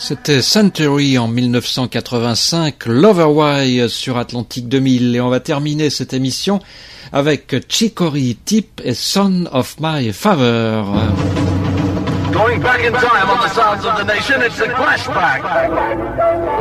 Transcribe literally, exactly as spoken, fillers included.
C'était Century en mille neuf cent quatre-vingt-cinq, Loverwhy sur Atlantique deux mille. Et on va terminer cette émission avec Chicory Tip et Son of My Father. Going back in time on the sounds of the nation, it's the Clash Back.